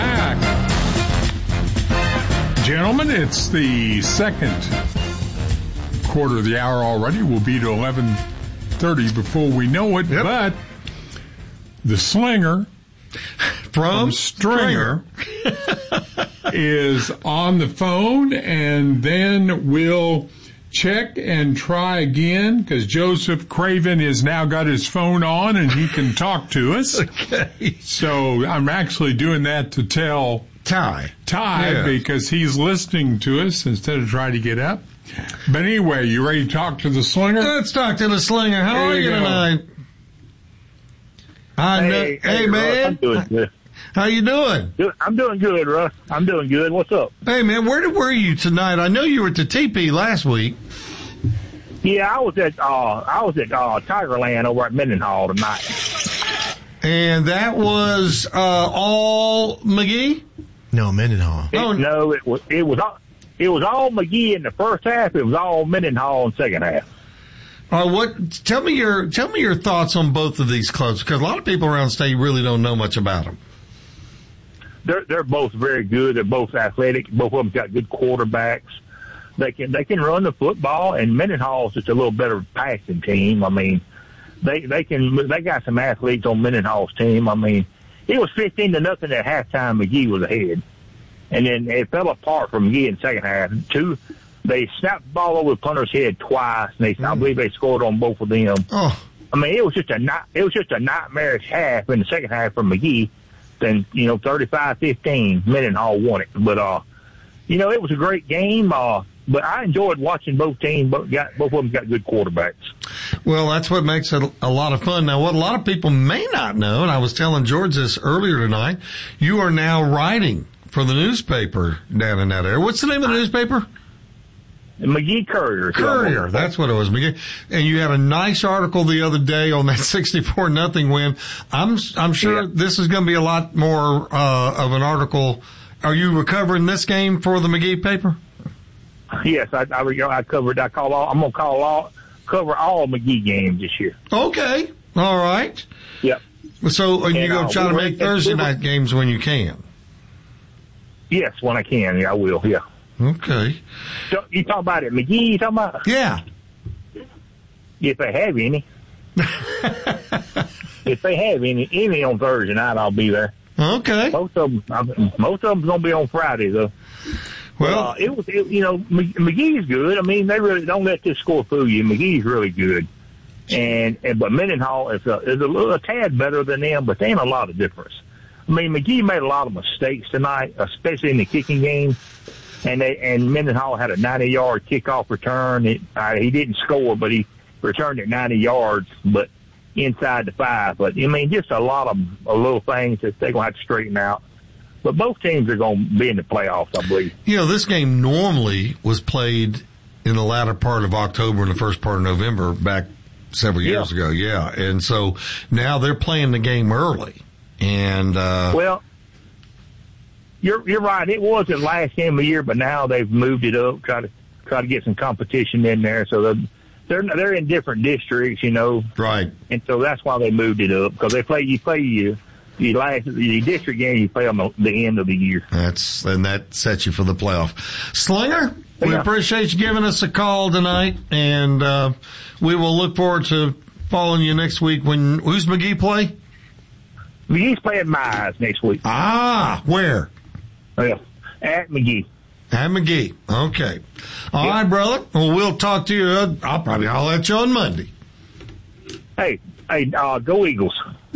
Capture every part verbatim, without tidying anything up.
back. Gentlemen, it's the second quarter of the hour already. We'll be to eleven thirty before we know it. Yep. But the Slinger from, from Stringer is on the phone, and then we'll check and try again because Joseph Craven has now got his phone on and he can talk to us. Okay. So I'm actually doing that to tell Ty. Ty yeah. because he's listening to us instead of trying to get up. But anyway, you ready to talk to the Slinger? Let's talk to the Slinger. How there are you, you tonight? I hey, know, hey, hey, man. Russ, I'm doing good. How you doing? I'm doing good, Russ. I'm doing good. What's up? Hey, man, where were you tonight? I know you were at the T P last week. Yeah, I was at uh, I was at uh, Tigerland over at Mendenhall tonight. And that was uh, all McGee? No, Mendenhall. It, oh no, it was it was all it was all McGee in the first half. It was all Mendenhall in the second half. All right, what? Tell me your tell me your thoughts on both of these clubs because a lot of people around the state really don't know much about them. They're they're both very good. They're both athletic. Both of them got good quarterbacks. They can they can run the football, and Mendenhall is just a little better passing team. I mean, they they can they got some athletes on Mendenhall's team. I mean, it was fifteen to nothing at halftime. McGee was ahead, and then it fell apart from McGee in the second half. Two, they snapped the ball over the punter's head twice, and they mm. I believe they scored on both of them. Oh. I mean, it was just a not it was just a nightmarish half in the second half for McGee. Then, you know, thirty-five fifteen, Mendenhall won it. But, uh, you know, it was a great game. Uh, but I enjoyed watching both teams. Both, got, both of them got good quarterbacks. Well, that's what makes it a lot of fun. Now, what a lot of people may not know, and I was telling George this earlier tonight, you are now writing for the newspaper down in that area. What's the name of the newspaper? McGee Courier. Courier, that's what it was, McGee. And you had a nice article the other day on that sixty-four nothing win. I'm I'm sure yeah. this is going to be a lot more uh, of an article. Are you recovering this game for the McGee paper? Yes, I I, I covered. I call all. I'm going to call all cover all McGee games this year. Okay, all right. Yep. So are you going to uh, try to make Thursday night games when you can? Yes, when I can. Yeah, I will. Yeah. Okay. So you talking about it, McGee? You talking about? Yeah. If they have any. If they have any, any on Thursday night, I'll be there. Okay. Most of them, most of them's gonna be on Friday though. Well, uh, it was, it, you know, McGee's good. I mean, they really don't let this score fool you. McGee's really good, and and but Mendenhall is a is a little a tad better than them, but they ain't a lot of difference. I mean, McGee made a lot of mistakes tonight, especially in the kicking game. And they, and Mendenhall had a ninety-yard kickoff return. It, uh, he didn't score, but he returned it ninety yards, but inside the five. But, I mean, just a lot of uh, little things that they're going to have to straighten out. But both teams are going to be in the playoffs, I believe. You know, this game normally was played in the latter part of October and the first part of November back several years yeah. ago. Yeah. And so now they're playing the game early. And, uh, well, You're you're right. It was the last game of the year, but now they've moved it up, try to try to get some competition in there. So they're they're, they're in different districts, you know. Right. And so that's why they moved it up because they play you play you you last the district game you play on the, the end of the year. That's and that sets you for the playoff. Slinger, we yeah. appreciate you giving us a call tonight, and uh, we will look forward to following you next week. When who's McGee play? McGee's playing Mize next week. Ah, where? Yeah, at McGee. At McGee. Okay. All yeah. right, brother. Well, we'll talk to you. Uh, I'll probably holler at you on Monday. Hey, hey, uh, go Eagles. Go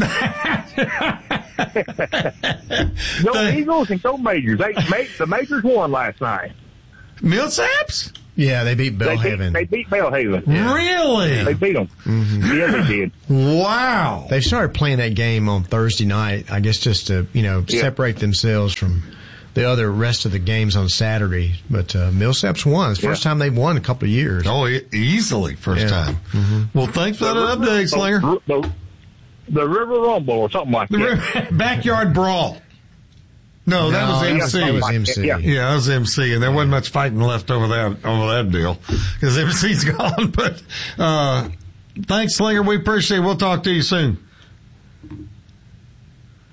the, Eagles and go Majors. They, the Majors won last night. Millsaps? Yeah, they beat Belhaven. They beat, they beat Belhaven. Yeah. Really? They beat them. Mm-hmm. Yeah, they did. Wow. They started playing that game on Thursday night, I guess just to, you know, yeah. separate themselves from the other rest of the games on Saturday. But uh, Millsaps won. It's the first yeah. time they've won in a couple of years. Oh, easily first yeah. time. Mm-hmm. Well, thanks for that the, update, Slinger. The, the, the River Rumble or something like the that. Backyard Brawl. No, that no, was M C. That was M C. Yeah, yeah that was M C, and there wasn't much fighting left over that over that deal because M C's gone. But uh, thanks, Slinger. We appreciate it. We'll talk to you soon. Oh,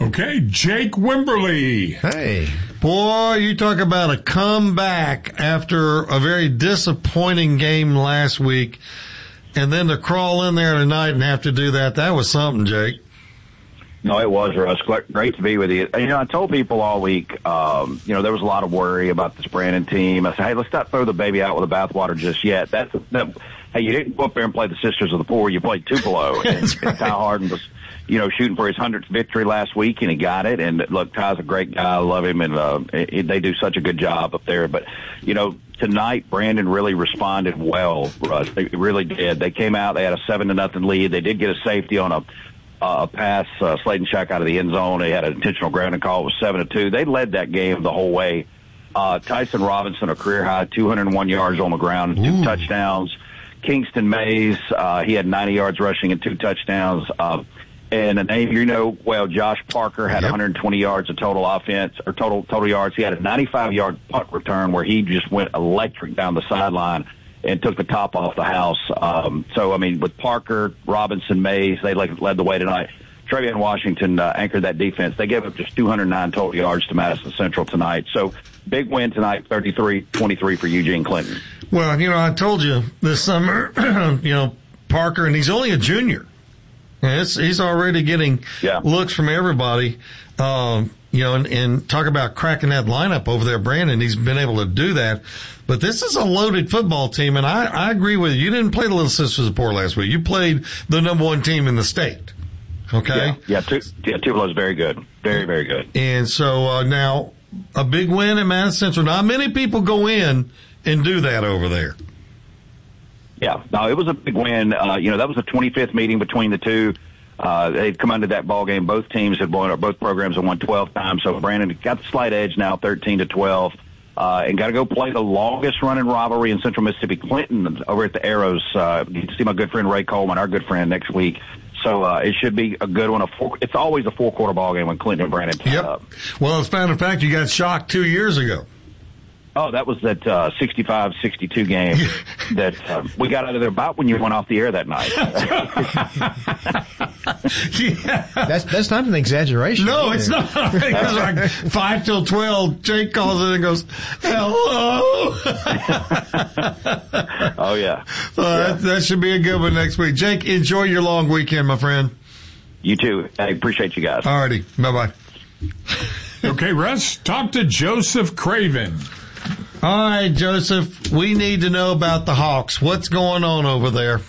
Okay, Jake Wimberly. Hey. Boy, you talk about a comeback after a very disappointing game last week, and then to crawl in there tonight and have to do that, that was something, Jake. No, it was, Russ. Great to be with you. You know, I told people all week, um, you know, there was a lot of worry about this Brandon team. I said, hey, let's not throw the baby out with the bathwater just yet. That's that, hey, you didn't go up there and play the Sisters of the Poor. You played Tupelo. And, right. and Ty Harden was, you know, shooting for his hundredth victory last week, and he got it. And look, Ty's a great guy. I love him, and uh, it, they do such a good job up there. But, you know, tonight Brandon really responded well, Russ. They really did. They came out. They had a seven to nothing lead. They did get a safety on a uh, pass, uh, Slayton Shack out of the end zone. They had an intentional grounding call. It was seven to two. They led that game the whole way. Uh, Tyson Robinson, a career high, two hundred one yards on the ground, two Ooh. touchdowns. Kingston Mays, uh, he had ninety yards rushing and two touchdowns. Uh, And a name you know well, Josh Parker had yep. one hundred twenty yards of total offense or total total yards. He had a ninety-five yard punt return where he just went electric down the sideline and took the top off the house. Um, so I mean, with Parker, Robinson, Mays, they led the way tonight. Travion Washington uh, anchored that defense. They gave up just two hundred nine total yards to Madison Central tonight. So big win tonight, thirty-three twenty-three for Eugene Clinton. Well, you know, I told you this summer, you know, Parker, and he's only a junior. It's, he's already getting yeah. looks from everybody, um, you know, and, and talk about cracking that lineup over there, Brandon. He's been able to do that. But this is a loaded football team, and I, I agree with you. You didn't play the Little Sisters of the Poor last week. You played the number one team in the state. Okay? Yeah, yeah, tu- yeah Tupelo's very good. Very, very good. And so uh, now a big win at Madison Central. Not many people go in and do that over there. Yeah, no, it was a big win. Uh, you know, that was the twenty-fifth meeting between the two. Uh, they'd come into that ball game. Both teams had won, or both programs had won twelve times. So Brandon got the slight edge now, thirteen to twelve, uh, and got to go play the longest running rivalry in Central Mississippi, Clinton, over at the Arrows. Uh, get to see my good friend Ray Coleman, our good friend, next week. So uh, it should be a good one. A four, it's always a four quarter ball game when Clinton and Brandon tie yep. up. Well, as a matter of fact, you got shocked two years ago. Oh, that was that uh, sixty-five sixty-two game that uh, we got out of there about when you went off the air that night. yeah. That's that's not an exaggeration. No, it's not. It was like five till twelve. Jake calls in and goes, "Hello." oh yeah. Uh, yeah. That, that should be a good one next week. Jake, enjoy your long weekend, my friend. You too. I appreciate you guys. All righty. Bye bye. Okay, Russ, talk to Joseph Craven. All right, Joseph, we need to know about the Hawks. What's going on over there?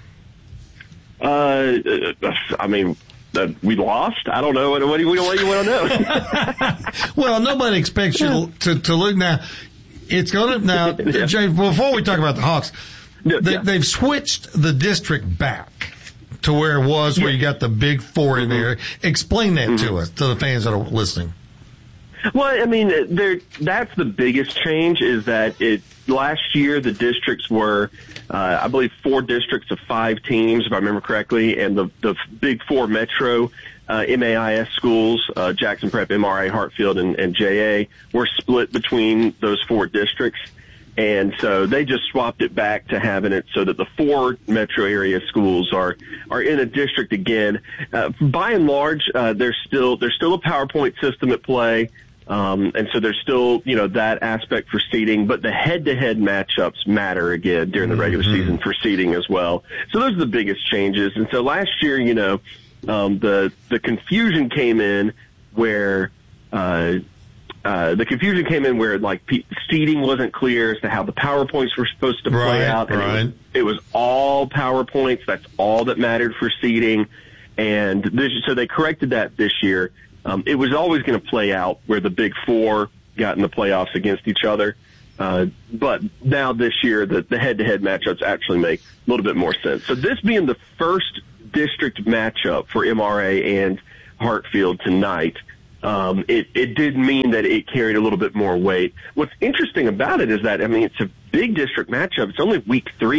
Uh, I mean, uh, we lost. I don't know. What, what do you, what do you want to know? Well, nobody expects you to, to look now. It's going to now, yeah. Jay, before we talk about the Hawks, yeah. they, they've switched the district back to where it was, yeah. where you got the big four in there. Explain that mm-hmm. to us, to the fans that are listening. Well, I mean, there, that's the biggest change is that it last year the districts were, uh, I believe, four districts of five teams, if I remember correctly, and the, the big four metro uh, M A I S schools, uh, Jackson Prep, M R A, Hartfield, and, and J A, were split between those four districts. And so they just swapped it back to having it so that the four metro area schools are are in a district again. Uh, by and large, uh, there's still there's still a PowerPoint system at play. Um, and so there's still, you know, that aspect for seeding, but the head-to-head matchups matter again during the regular mm-hmm. season for seeding as well. So those are the biggest changes. And so last year, you know, um, the, the confusion came in where, uh, uh, the confusion came in where like pe- seeding wasn't clear as to how the PowerPoints were supposed to play right, out. And right. it was, it was all PowerPoints. That's all that mattered for seeding. And this, so they corrected that this year. Um, it was always going to play out where the big four got in the playoffs against each other. Uh, but now this year, the, the head-to-head matchups actually make a little bit more sense. So this being the first district matchup for M R A and Hartfield tonight, um, it, it did mean that it carried a little bit more weight. What's interesting about it is that, I mean, it's a big district matchup. It's only week three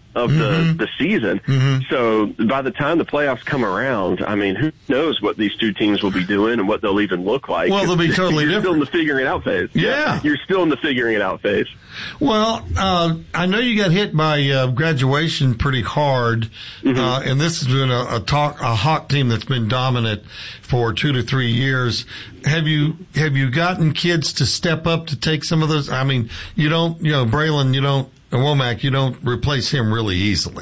of mm-hmm. the, the season. Mm-hmm. So by the time the playoffs come around, I mean, who knows what these two teams will be doing and what they'll even look like. Well, they'll be totally you're different. Still in the figuring it out phase. Yeah. yeah. You're still in the figuring it out phase. Well, uh, I know you got hit by uh, graduation pretty hard, Mm-hmm. uh, and this has been a, a talk, a Hawk team that's been dominant for two to three years. Have you, have you gotten kids to step up to take some of those? I mean, you don't, you know, Braylon, you don't, Womack, you don't replace him really easily.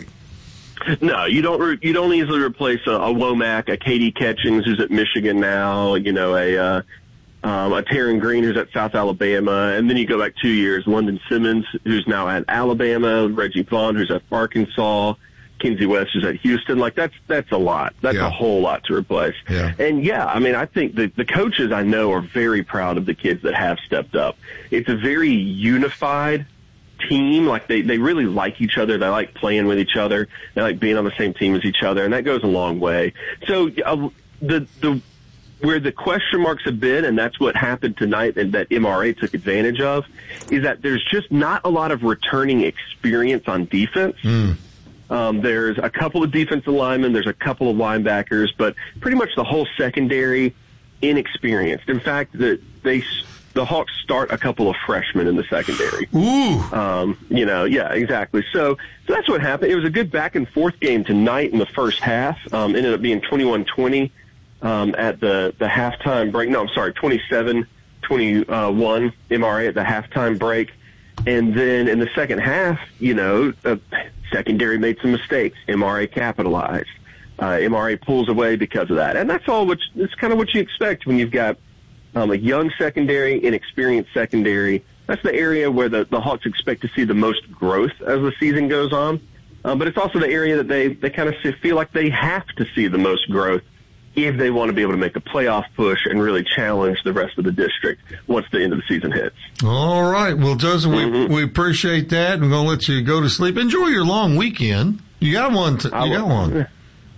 No, you don't. Re- you don't easily replace a, a Womack, a Katie Catchings who's at Michigan now. You know, a uh, um, a Taryn Green who's at South Alabama, and then you go back two years. London Simmons who's now at Alabama, Reggie Vaughn who's at Arkansas, Kinsey West who's at Houston. Like that's that's a lot. That's Yeah. a whole lot to replace. Yeah. And yeah, I mean, I think the the coaches I know are very proud of the kids that have stepped up. It's a very unified team. Like they, they really like each other. They like playing with each other. They like being on the same team as each other, and that goes a long way. So uh, the the where the question marks have been, and that's what happened tonight, and that M R A took advantage of, is that there's just not a lot of returning experience on defense. Mm. Um, there's a couple of defensive linemen, there's a couple of linebackers, but pretty much the whole secondary inexperienced. In fact, the, they the Hawks start a couple of freshmen in the secondary. Ooh. Um, you know, yeah, exactly. So, so that's what happened. It was a good back and forth game tonight in the first half. Um, ended up being twenty-one twenty um, at the, the halftime break. No, I'm sorry, twenty-seven twenty-one M R A at the halftime break. And then in the second half, you know, uh, secondary made some mistakes. M R A capitalized. Uh, M R A pulls away because of that. And that's all what, it's kind of what you expect when you've got Um, a young secondary, inexperienced secondary. That's the area where the, the Hawks expect to see the most growth as the season goes on. Um, but it's also the area that they, they kind of feel like they have to see the most growth if they want to be able to make a playoff push and really challenge the rest of the district once the end of the season hits. All right. Well, Joseph, Mm-hmm. we, we appreciate that. We're going to let you go to sleep. Enjoy your long weekend. You got one. To, you got one.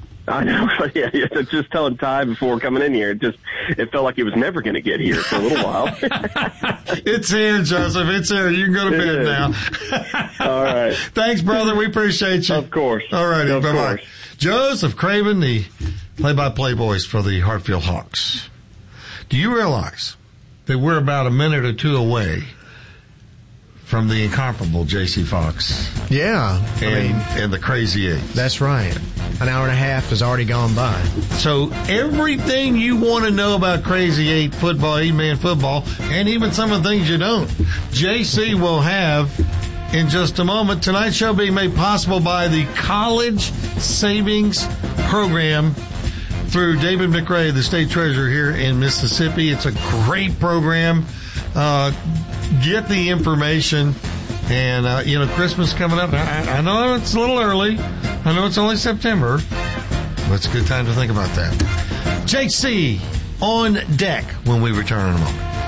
I know. Yeah, yeah, just telling Ty before coming in here, it just it felt like he was never going to get here for a little while. It's here, Joseph. It's here. You can go to It bed is. now. All right. Thanks, brother. We appreciate you. Of course. All righty. Of Bye-bye. course. Joseph Craven, the play-by-play voice for the Hartfield Hawks. Do you realize that we're about a minute or two away from the incomparable J C Fox Yeah. I and, mean, and the Crazy Eight? that's right. An hour and a half has already gone by. So everything you want to know about Crazy Eight football, eight-man football, and even some of the things you don't, J C will have in just a moment. Tonight's show being made possible by the College Savings Program through David McRae, the state treasurer here in Mississippi. It's a great program. Uh, get the information. And, uh, you know, Christmas coming up. I, I know it's a little early. I know it's only September. But it's a good time to think about that. J C on deck when we return in a moment.